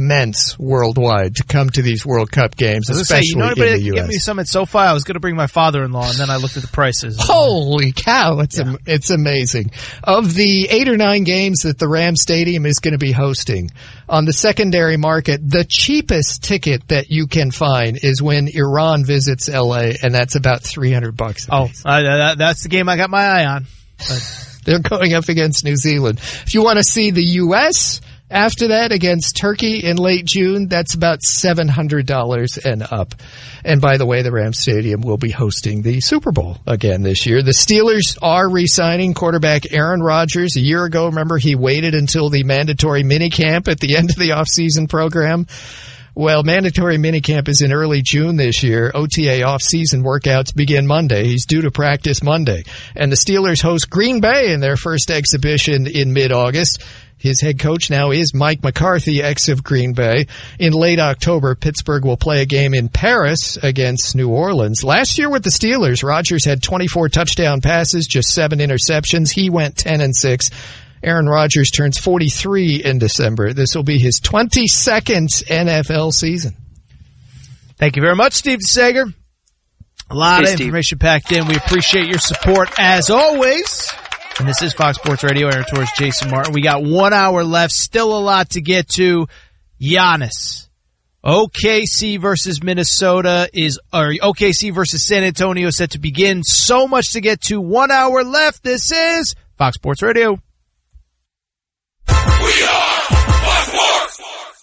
immense worldwide to come to these World Cup games, especially in the U.S. Give me some at SoFi. I was going to bring my father-in-law, and then I looked at the prices. Holy cow, it's amazing. Of the 8 or 9 games that the Rams Stadium is going to be hosting, on the secondary market, the cheapest ticket that you can find is when Iran visits L.A., and that's about $300 a piece. That's the game I got my eye on. They're going up against New Zealand. If you want to see the U.S., after that, against Turkey in late June, that's about $700 and up. And by the way, the Rams Stadium will be hosting the Super Bowl again this year. The Steelers are re-signing quarterback Aaron Rodgers. A year ago, remember, he waited until the mandatory minicamp at the end of the offseason program. Well, mandatory minicamp is in early June this year. OTA off-season workouts begin Monday. He's due to practice Monday. And the Steelers host Green Bay in their first exhibition in mid-August. His head coach now is Mike McCarthy, ex of Green Bay. In late October, Pittsburgh will play a game in Paris against New Orleans. Last year with the Steelers, Rodgers had 24 touchdown passes, just 7 interceptions. He went 10-6. Aaron Rodgers turns 43 in December. This will be his 22nd NFL season. Thank you very much, Steve Sager. A lot of information packed in. We appreciate your support as always. And this is Fox Sports Radio. Aaron Torres, Jason Martin. We got 1 hour left. Still a lot to get to. Giannis. OKC versus Minnesota OKC versus San Antonio set to begin. So much to get to. 1 hour left. This is Fox Sports Radio. We are Fox Sports.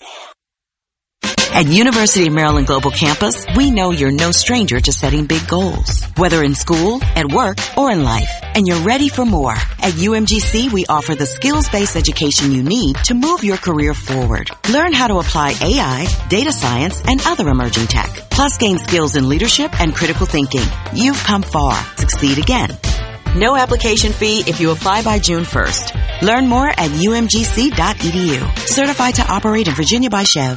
At University of Maryland Global Campus, we know you're no stranger to setting big goals, whether in school, at work, or in life. And you're ready for more. At UMGC, we offer the skills-based education you need to move your career forward. Learn how to apply AI, data science, and other emerging tech. Plus gain skills in leadership and critical thinking. You've come far. Succeed again. No application fee if you apply by June 1st. Learn more at umgc.edu. Certified to operate in Virginia by Chev.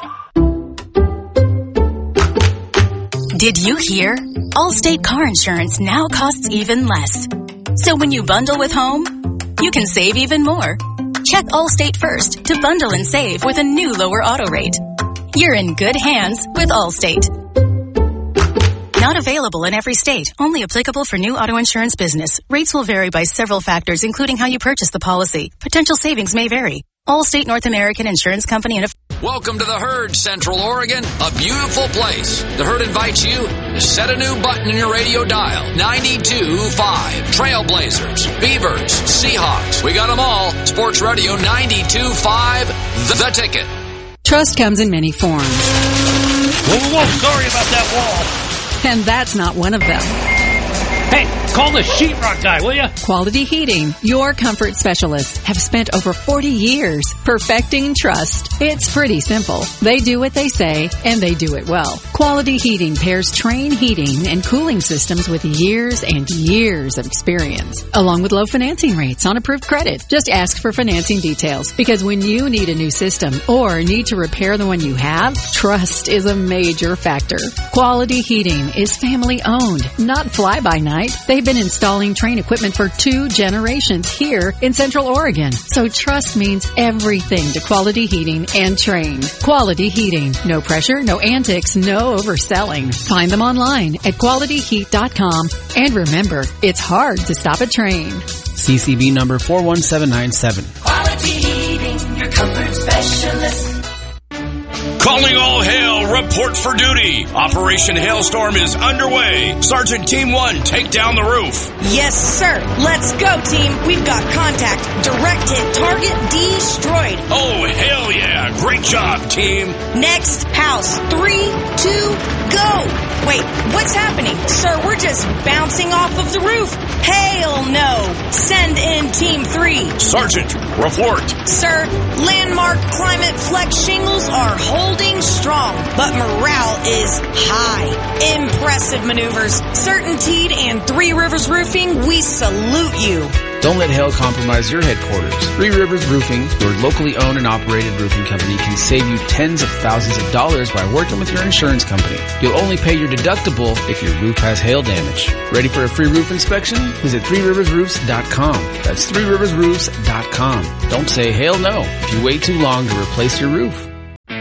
Did you hear? Allstate car insurance now costs even less. So when you bundle with home, you can save even more. Check Allstate first to bundle and save with a new lower auto rate. You're in good hands with Allstate. Not available in every state. Only applicable for new auto insurance business. Rates will vary by several factors, including how you purchase the policy. Potential savings may vary. Allstate North American Insurance Company and Welcome to the Herd, Central Oregon, a beautiful place. The Herd invites you to set a new button in your radio dial. 92.5. Trailblazers, Beavers, Seahawks. We got them all. Sports Radio 92.5. The Ticket. Trust comes in many forms. Whoa, sorry about that wall. And that's not one of them. Hey, call the sheetrock guy, will you? Quality Heating, your comfort specialists, have spent over 40 years perfecting trust. It's pretty simple. They do what they say, and they do it well. Quality Heating pairs Trane heating and cooling systems with years and years of experience, along with low financing rates on approved credit. Just ask for financing details, because when you need a new system or need to repair the one you have, trust is a major factor. Quality Heating is family-owned, not fly-by-night. They've been installing Trane equipment for 2 generations here in Central Oregon. So trust means everything to Quality Heating and Trane. Quality Heating. No pressure, no antics, no overselling. Find them online at qualityheat.com. And remember, it's hard to stop a Trane. CCB number 41797. Quality Heating, your comfort specialist. Calling all hail, report for duty. Operation Hailstorm is underway. Sergeant Team 1, take down the roof. Yes, sir. Let's go, team. We've got contact. Direct hit target destroyed. Oh, hell yeah. Great job, team. Next house. 3, 2, go. Wait, what's happening? Sir, we're just bouncing off of the roof. Hail no. Send in Team 3. Sergeant, report. Sir, landmark climate flex shingles are holding strong, but morale is high. Impressive maneuvers. Certainteed and Three Rivers Roofing, we salute you. Don't let hail compromise your headquarters. Three Rivers Roofing, your locally owned and operated roofing company, can save you tens of thousands of dollars by working with your insurance company. You'll only pay your deductible if your roof has hail damage. Ready for a free roof inspection? Visit threeriversroofs.com. That's threeriversroofs.com. Don't say hail no if you wait too long to replace your roof.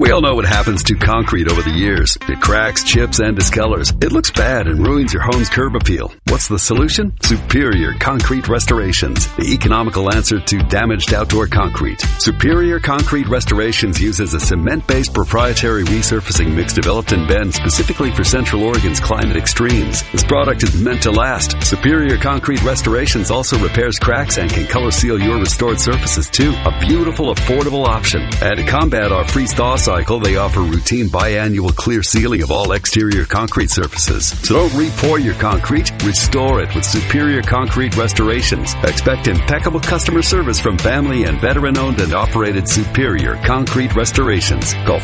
We all know what happens to concrete over the years. It cracks, chips, and discolors. It looks bad and ruins your home's curb appeal. What's the solution? Superior Concrete Restorations, the economical answer to damaged outdoor concrete. Superior Concrete Restorations uses a cement-based proprietary resurfacing mix developed in Bend specifically for Central Oregon's climate extremes. This product is meant to last. Superior Concrete Restorations also repairs cracks and can color seal your restored surfaces too. A beautiful, affordable option. And to combat our freeze-thaw cycle, they offer routine biannual clear sealing of all exterior concrete surfaces. So don't re-pour your concrete, restore it with Superior Concrete Restorations. Expect impeccable customer service from family and veteran-owned and operated Superior Concrete Restorations. Call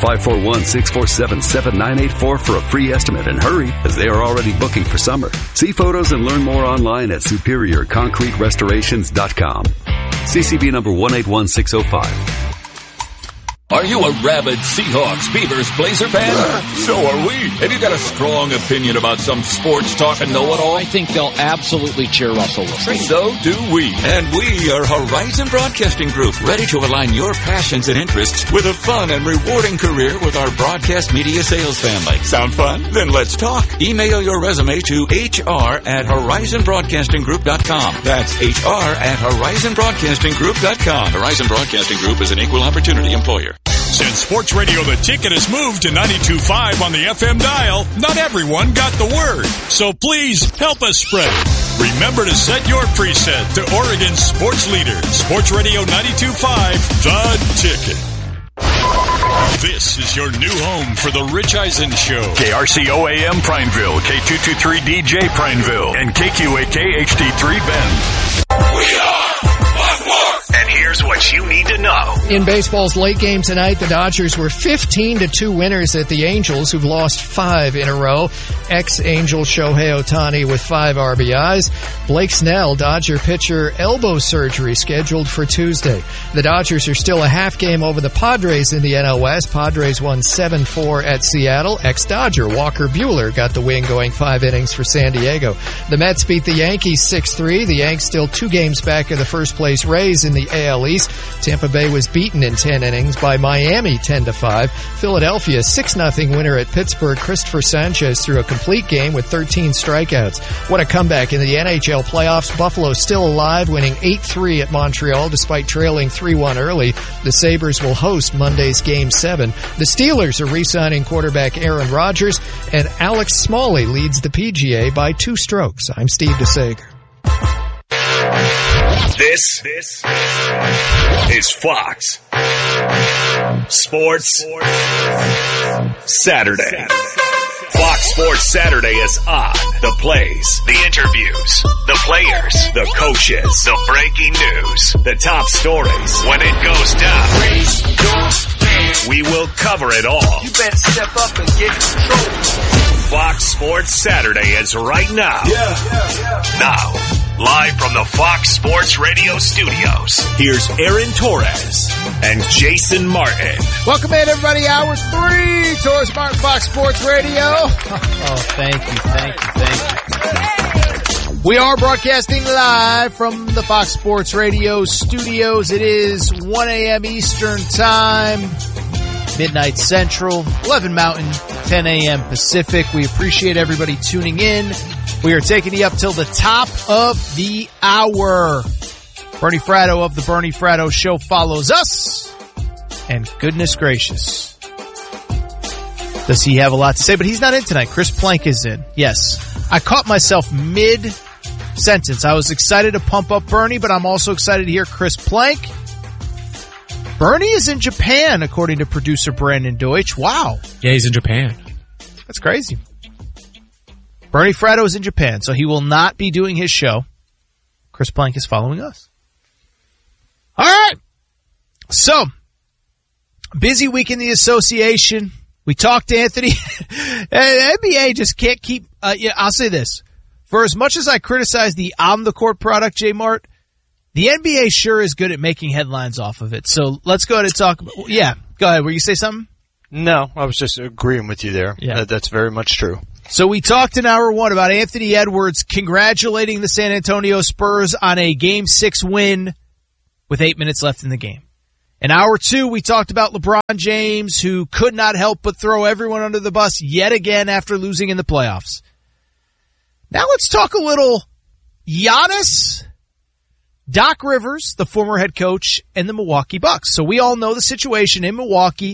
541-647-7984 for a free estimate, and hurry, as they are already booking for summer. See photos and learn more online at superiorconcreterestorations.com. CCB number 181605. Are you a rabid Seahawks, Beavers, Blazer fan? So are we. Have you got a strong opinion about some sports talk and know-it-all? I think they'll absolutely cheer Russell Wilson. So do we. And we are Horizon Broadcasting Group, ready to align your passions and interests with a fun and rewarding career with our broadcast media sales family. Sound fun? Then let's talk. Email your resume to hr@horizonbroadcastinggroup.com. That's hr@horizonbroadcastinggroup.com. Horizon Broadcasting Group is an equal opportunity employer. Since Sports Radio The Ticket has moved to 92.5 on the FM dial, not everyone got the word. So please help us spread it. Remember to set your preset to Oregon's sports leader, Sports Radio 92.5, The Ticket. This is your new home for The Rich Eisen Show. KRCO-AM Prineville, K223DJ Prineville, and KQAK HD3 Bend. We are And here's what you need to know. In baseball's late game tonight, the Dodgers were 15-2 winners at the Angels, who've lost 5 in a row. Ex-Angel Shohei Ohtani with 5 RBIs. Blake Snell, Dodger pitcher, elbow surgery scheduled for Tuesday. The Dodgers are still a half game over the Padres in the NL West. Padres won 7-4 at Seattle. Ex-Dodger Walker Buehler got the win, going 5 innings for San Diego. The Mets beat the Yankees 6-3. The Yanks still 2 games back of the first-place Rays in the AL East. Tampa Bay was beaten in 10 innings by Miami 10-5. Philadelphia 6-0 winner at Pittsburgh. Christopher Sanchez threw a complete game with 13 strikeouts. What a comeback in the NHL playoffs. Buffalo still alive, winning 8-3 at Montreal despite trailing 3-1 early. The Sabres will host Monday's Game 7. The Steelers are re-signing quarterback Aaron Rodgers, and Alex Smalley leads the PGA by 2 strokes. I'm Steve DeSager. This is Fox Sports Saturday. Fox Sports Saturday is on. The plays, the interviews, the players, the coaches, the breaking news, the top stories. When it goes down, we will cover it all. You better step up and get control. Fox Sports Saturday is right now. Now, live from the Fox Sports Radio studios, here's Aaron Torres and Jason Martin. Welcome in, everybody. Hour 3, Torres Martin, Fox Sports Radio. Oh, thank you. We are broadcasting live from the Fox Sports Radio studios. It is 1 a.m. Eastern Time, midnight Central, 11 Mountain, 10 a.m. Pacific. We appreciate everybody tuning in. We are taking you up till the top of the hour. Bernie Fratto of the Bernie Fratto Show follows us. And goodness gracious, does he have a lot to say? But he's not in tonight. Chris Plank is in. Yes. I caught myself mid-sentence. I was excited to pump up Bernie, but I'm also excited to hear Chris Plank. Bernie is in Japan, according to producer Brandon Deutsch. Wow. Yeah, he's in Japan. That's crazy. Bernie Fratto is in Japan, so he will not be doing his show. Chris Plank is following us. All right. So, busy week in the association. We talked to Anthony. NBA just can't keep... I'll say this. For as much as I criticize the on-the-court product, J-Mart, the NBA sure is good at making headlines off of it. So let's go ahead and talk about... Yeah, go ahead. Were you say something? No, I was just agreeing with you there. Yeah. That's very much true. So we talked in hour 1 about Anthony Edwards congratulating the San Antonio Spurs on a Game 6 win with 8 minutes left in the game. In hour 2, we talked about LeBron James, who could not help but throw everyone under the bus yet again after losing in the playoffs. Now let's talk a little Giannis, Doc Rivers, the former head coach, and the Milwaukee Bucks. So we all know the situation in Milwaukee.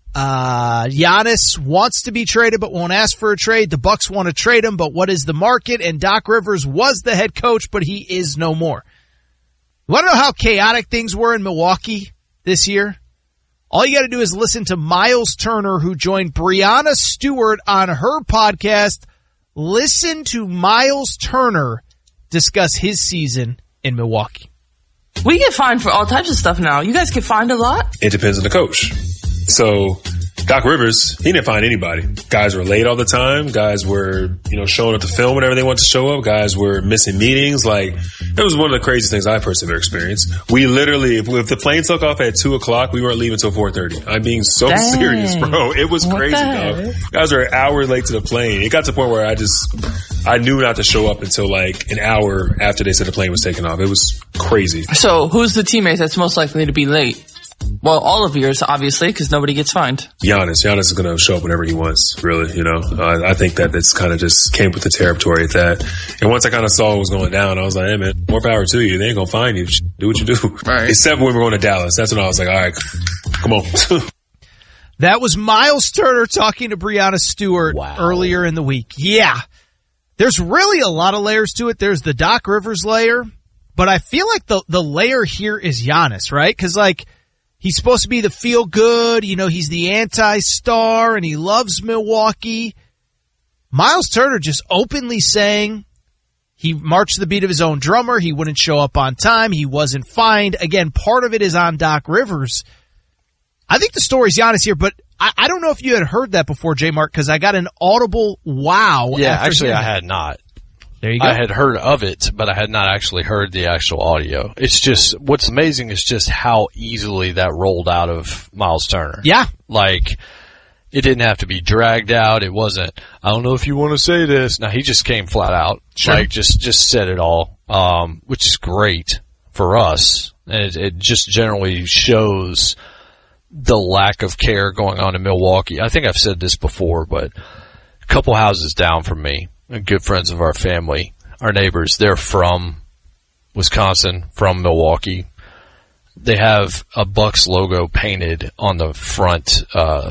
Giannis wants to be traded but won't ask for a trade. The Bucks want to trade him, but what is the market? And Doc Rivers was the head coach, but he is no more. You want to know how chaotic things were in Milwaukee this year? All you got to do is listen to Miles Turner, who joined Breanna Stewart on her podcast. Listen to Miles Turner discuss his season in Milwaukee. We get fined for all types of stuff now. You guys get fined a lot? It depends on the coach. So Doc Rivers, he didn't find anybody. Guys were late all the time. Guys were, showing up to film whenever they wanted to show up. Guys were missing meetings. Like, it was one of the craziest things I personally ever experienced. We literally, if the plane took off at 2:00, we weren't leaving until 4:30. I'm being so serious, bro. It was crazy, dog. Guys were an hour late to the plane. It got to the point where I knew not to show up until like an hour after they said the plane was taking off. It was crazy. So who's the teammate that's most likely to be late? Well, all of yours, obviously, because nobody gets fined. Giannis is going to show up whenever he wants, really, I think that it's kind of just came with the territory at that. And once I kind of saw what was going down, I was like, hey, man, more power to you. They ain't going to find you. Do what you do. Right. Except when we were going to Dallas. That's when I was like, all right, come on. That was Miles Turner talking to Breanna Stewart earlier in the week. Yeah. There's really a lot of layers to it. There's the Doc Rivers layer, but I feel like the layer here is Giannis, right? Because, he's supposed to be the feel-good, he's the anti-star, and he loves Milwaukee. Miles Turner just openly saying he marched to the beat of his own drummer, he wouldn't show up on time, he wasn't fined. Again, part of it is on Doc Rivers. I think the story's Giannis here, but I don't know if you had heard that before, J. Mark, because I got an audible wow. Yeah, actually I had not. There you go. I had heard of it, but I had not actually heard the actual audio. It's just, what's amazing is just how easily that rolled out of Miles Turner. Yeah. It didn't have to be dragged out. It wasn't, I don't know if you want to say this. No, he just came flat out. Sure. Just said it all, which is great for us. And it just generally shows the lack of care going on in Milwaukee. I think I've said this before, but a couple houses down from me, good friends of our family, our neighbors, they're from Wisconsin, from Milwaukee. They have a Bucks logo painted on the front.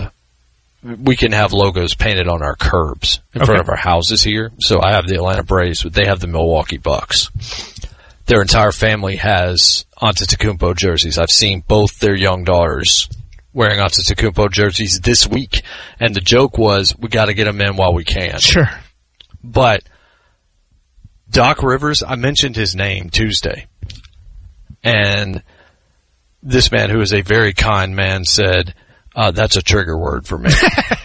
We can have logos painted on our curbs in front of our houses here. So I have the Atlanta Braves, but they have the Milwaukee Bucks. Their entire family has Antetokounmpo jerseys. I've seen both their young daughters wearing Antetokounmpo jerseys this week. And the joke was, we got to get them in while we can. Sure. But Doc Rivers, I mentioned his name Tuesday, and this man, who is a very kind man, said, that's a trigger word for me.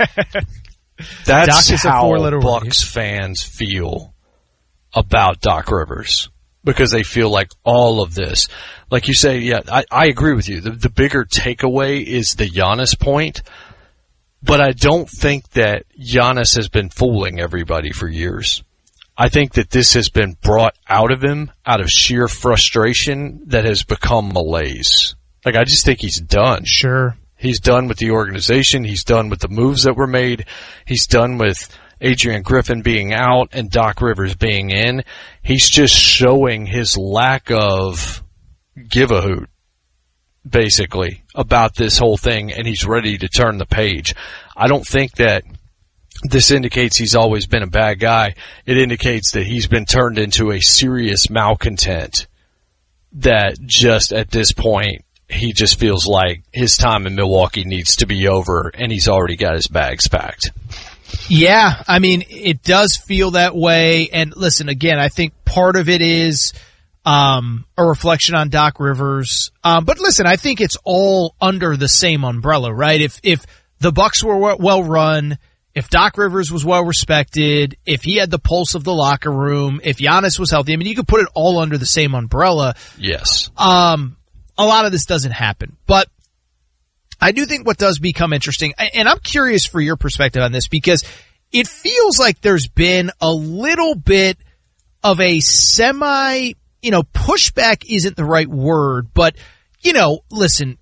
That's how Bucks fans feel about Doc Rivers, because they feel like all of this, like you say, yeah, I agree with you. The bigger takeaway is the Giannis point. But I don't think that Giannis has been fooling everybody for years. I think that this has been brought out of him out of sheer frustration that has become malaise. I just think he's done. Sure. He's done with the organization. He's done with the moves that were made. He's done with Adrian Griffin being out and Doc Rivers being in. He's just showing his lack of give a hoot, basically, about this whole thing, and he's ready to turn the page. I don't think that this indicates he's always been a bad guy. It indicates that he's been turned into a serious malcontent that just at this point, he just feels like his time in Milwaukee needs to be over, and he's already got his bags packed. Yeah, it does feel that way. And listen, again, I think part of it is a reflection on Doc Rivers. But listen, I think it's all under the same umbrella, right? If the Bucks were well run, if Doc Rivers was well respected, if he had the pulse of the locker room, if Giannis was healthy, you could put it all under the same umbrella. Yes. A lot of this doesn't happen, but I do think what does become interesting, and I'm curious for your perspective on this, because it feels like there's been a little bit of a pushback isn't the right word, but, listen,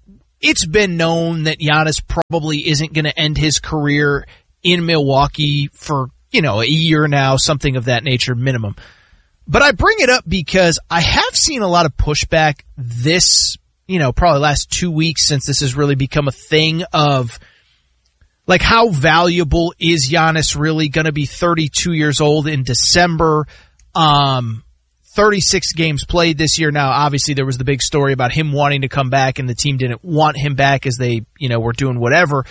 it's been known that Giannis probably isn't going to end his career in Milwaukee for, a year now, something of that nature minimum. But I bring it up because I have seen a lot of pushback this, probably last 2 weeks since this has really become a thing of, like, how valuable is Giannis really going to be 32 years old in December? 36 games played this year. Now, obviously, there was the big story about him wanting to come back, and the team didn't want him back as they, were doing whatever.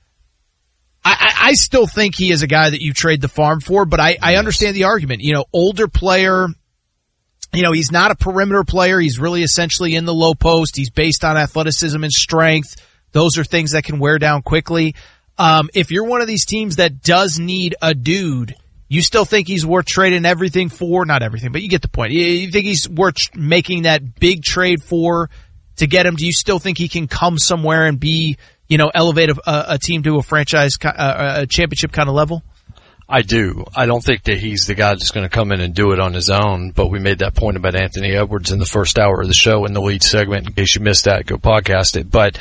I still think he is a guy that you trade the farm for, but I understand the argument. Older player, he's not a perimeter player. He's really essentially in the low post. He's based on athleticism and strength. Those are things that can wear down quickly. If you're one of these teams that does need a dude, you still think he's worth trading everything for? Not everything, but you get the point. You think he's worth making that big trade for to get him? Do you still think he can come somewhere and be, elevate a team to a franchise, a championship kind of level? I do. I don't think that he's the guy that's going to come in and do it on his own, but we made that point about Anthony Edwards in the first hour of the show in the lead segment. In case you missed that, go podcast it. But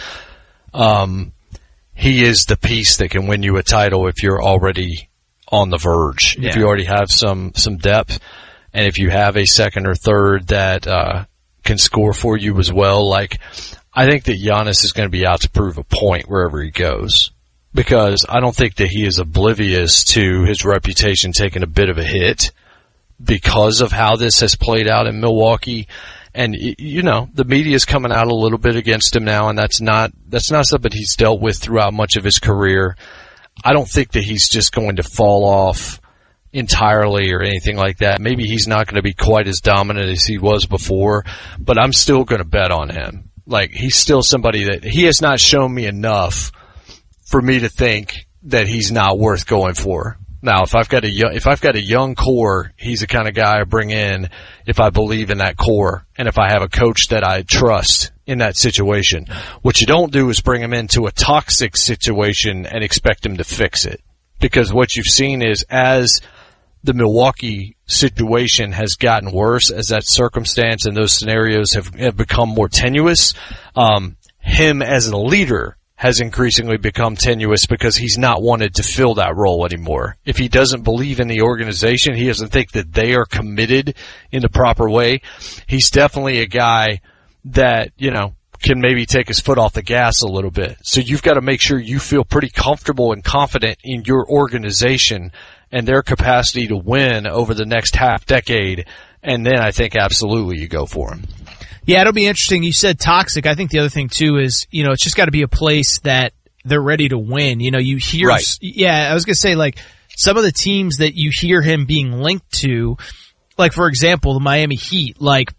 he is the piece that can win you a title if you're already on the verge. Yeah. If you already have some depth, and if you have a second or third that can score for you as well. Like, I think that Giannis is going to be out to prove a point wherever he goes, because I don't think that he is oblivious to his reputation taking a bit of a hit because of how this has played out in Milwaukee. And, the media is coming out a little bit against him now, and that's not something he's dealt with throughout much of his career. I don't think that he's just going to fall off entirely or anything like that. Maybe he's not going to be quite as dominant as he was before, but I'm still going to bet on him. Like, he's still somebody that he has not shown me enough for me to think that he's not worth going for. Now, if I've got a young core, he's the kind of guy I bring in if I believe in that core and if I have a coach that I trust in that situation. What you don't do is bring him into a toxic situation and expect him to fix it. Because what you've seen is, as the Milwaukee situation has gotten worse, as that circumstance and those scenarios have become more tenuous, him as a leader has increasingly become tenuous because he's not wanted to fill that role anymore. If he doesn't believe in the organization, he doesn't think that they are committed in the proper way, he's definitely a guy that, can maybe take his foot off the gas a little bit. So you've got to make sure you feel pretty comfortable and confident in your organization and their capacity to win over the next half decade. And then I think absolutely you go for him. Yeah, it'll be interesting. You said toxic. I think the other thing too is, it's just got to be a place that they're ready to win. You hear, right. Yeah, I was going to say, like, some of the teams that you hear him being linked to, like, for example, the Miami Heat, like,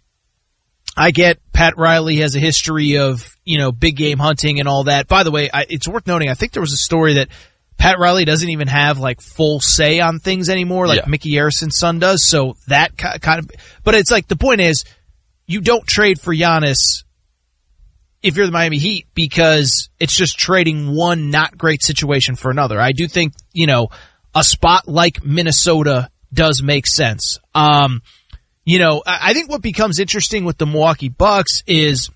I get Pat Riley has a history of, big game hunting and all that. By the way, it's worth noting, I think there was a story that Pat Riley doesn't even have, like, full say on things anymore, like Mickey Arrison's son does. So that kind of, but it's like, the point is, you don't trade for Giannis if you're the Miami Heat, because it's just trading one not great situation for another. I do think, a spot like Minnesota does make sense. I think what becomes interesting with the Milwaukee Bucks is,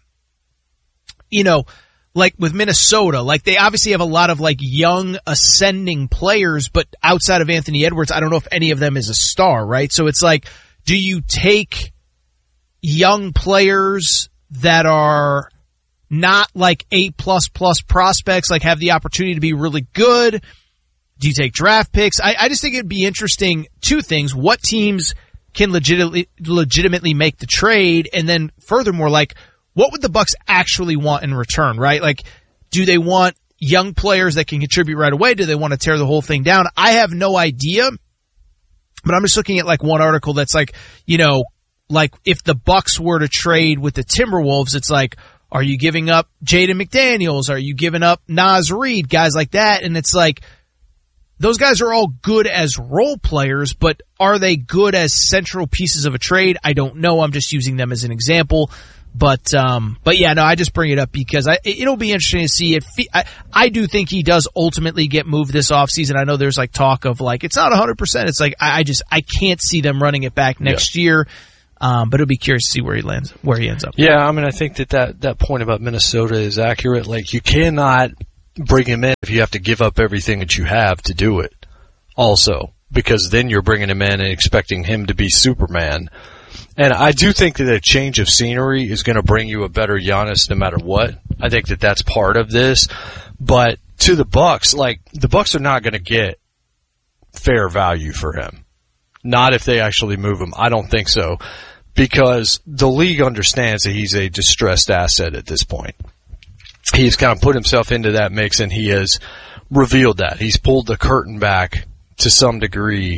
like with Minnesota, like they obviously have a lot of like young ascending players, but outside of Anthony Edwards, I don't know if any of them is a star, right? So it's like, do you take young players that are not like A++ prospects, like have the opportunity to be really good? Do you take draft picks? I just think it'd be interesting. Two things: what teams can legitimately make the trade, and then furthermore, like, what would the Bucks actually want in return, right? Like, do they want young players that can contribute right away? Do they want to tear the whole thing down? I have no idea, but I'm just looking at like one article that's like, like if the Bucks were to trade with the Timberwolves, it's like, are you giving up Jaden McDaniels? Are you giving up Naz Reid? Guys like that. And it's like, those guys are all good as role players, but are they good as central pieces of a trade? I don't know. I'm just using them as an example. But yeah, no, I just bring it up because it'll be interesting to see if I do think he does ultimately get moved this offseason. I know there's like talk of like, it's not 100%. It's like, I can't see them running it back next year. But it'll be curious to see where he ends up. Yeah, I mean, I think that point about Minnesota is accurate. Like, you cannot bring him in if you have to give up everything that you have to do it also, because then you're bringing him in and expecting him to be Superman. And I do think that a change of scenery is going to bring you a better Giannis no matter what. I think that that's part of this. But to the Bucks, like, the Bucks are not going to get fair value for him. Not if they actually move him. I don't think so. Because the league understands that he's a distressed asset at this point. He's kind of put himself into that mix, and he has revealed that. He's pulled the curtain back to some degree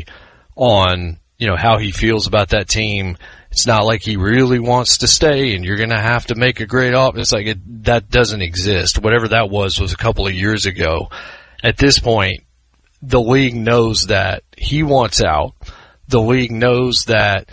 on, you know, how he feels about that team. It's not like he really wants to stay and you're going to have to make a great offer. It's like that doesn't exist. Whatever that was a couple of years ago. At this point, the league knows that he wants out. The league knows that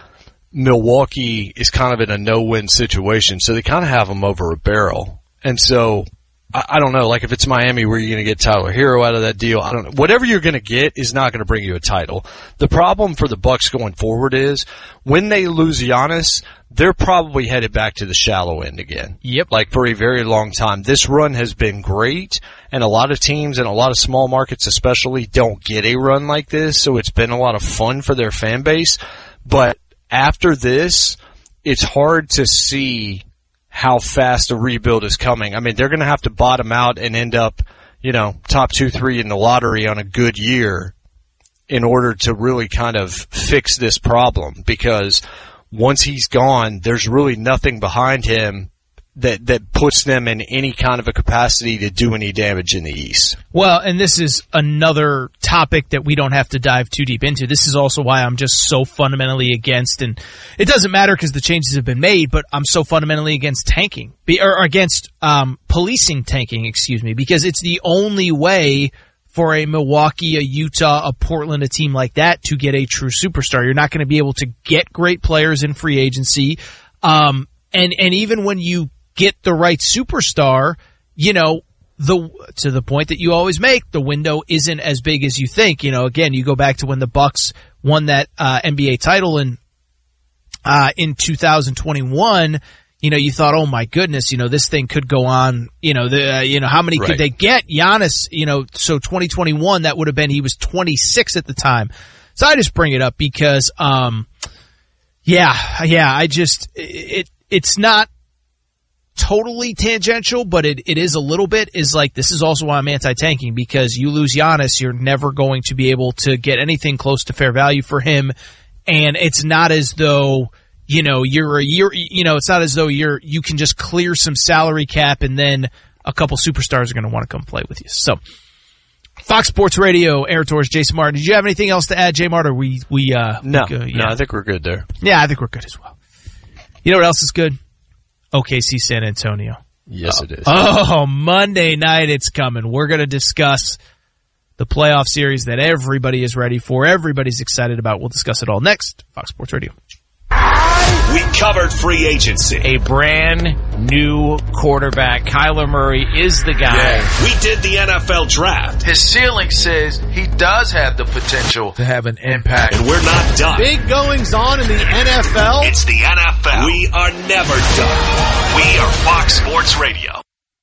Milwaukee is kind of in a no-win situation, so they kind of have him over a barrel. And so, I don't know, like if it's Miami, where you're going to get Tyler Hero out of that deal, I don't know. Whatever you're going to get is not going to bring you a title. The problem for the Bucks going forward is when they lose Giannis, they're probably headed back to the shallow end again. Yep. Like for a very long time. This run has been great, and a lot of teams and a lot of small markets especially don't get a run like this, so it's been a lot of fun for their fan base. But after this, it's hard to see how fast a rebuild is coming. I mean, they're going to have to bottom out and end up, you know, top 2-3 in the lottery on a good year in order to really kind of fix this problem, because once he's gone, there's really nothing behind him that puts them in any kind of a capacity to do any damage in the East. Well, and this is another topic that we don't have to dive too deep into. This is also why I'm just so fundamentally against, and it doesn't matter because the changes have been made, but I'm so fundamentally against tanking, or against policing tanking, because it's the only way for a Milwaukee, a Utah, a Portland, a team like that to get a true superstar. You're not going to be able to get great players in free agency. And even when you get the right superstar, you know, to the point that you always make, the window isn't as big as you think. You know, again, you go back to when the Bucks won that NBA title in 2021. You know, you thought, oh my goodness, you know, this thing could go on. You know, how many could they get? Giannis, you know, so 2021, that would have been, he was 26 at the time. So I just bring it up because, it's not totally tangential, but it is a little bit. Is like, this is also why I'm anti-tanking, because you lose Giannis, you're never going to be able to get anything close to fair value for him, and it's not as though, you know, it's not as though you can just clear some salary cap and then a couple superstars are going to want to come play with you. So, Fox Sports Radio, Aaron Torres, Jason Martin. Did you have anything else to add, Jay Martin? No, I think we're good there. Yeah, I think we're good as well. You know what else is good? OKC San Antonio. Yes, it is. Oh, Monday night it's coming. We're going to discuss the playoff series that everybody is ready for, everybody's excited about. We'll discuss it all next. Fox Sports Radio. We covered free agency. A brand new quarterback. Kyler Murray is the guy. Yeah. We did the NFL draft. His ceiling says he does have the potential to have an impact. And we're not done. Big goings on in the NFL. It's the NFL. We are never done. We are Fox Sports Radio.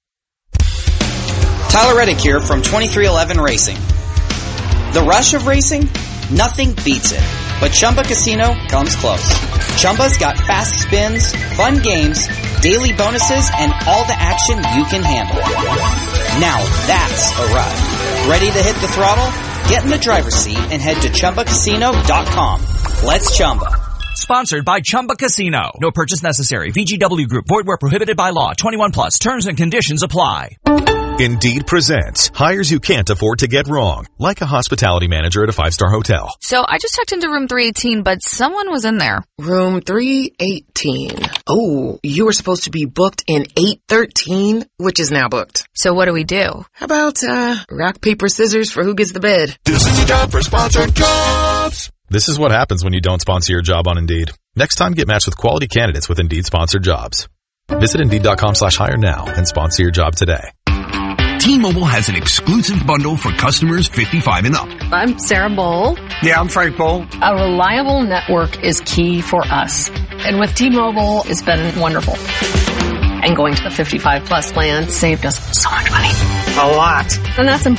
Tyler Reddick here from 2311 Racing. The rush of racing? Nothing beats it. But Chumba Casino comes close. Chumba's got fast spins, fun games, daily bonuses, and all the action you can handle. Now that's a ride. Ready to hit the throttle? Get in the driver's seat and head to ChumbaCasino.com. Let's Chumba. Sponsored by Chumba Casino. No purchase necessary. VGW Group. Void where prohibited by law. 21 plus. Terms and conditions apply. Indeed presents hires you can't afford to get wrong, like a hospitality manager at a 5-star hotel. So I just checked into room 318, but someone was in there. Room 318. Oh, you were supposed to be booked in 813, which is now booked. So what do we do? How about rock, paper, scissors for who gets the bed? This is the time for sponsored jobs. This is what happens when you don't sponsor your job on Indeed. Next time, get matched with quality candidates with Indeed sponsored jobs. Visit Indeed.com/hire now and sponsor your job today. T-Mobile has an exclusive bundle for customers 55 and up. I'm Sarah Bowl. Yeah, I'm Frank Bowl. A reliable network is key for us. And with T-Mobile, it's been wonderful. And going to the 55 plus plan saved us so much money. A lot. And that's important.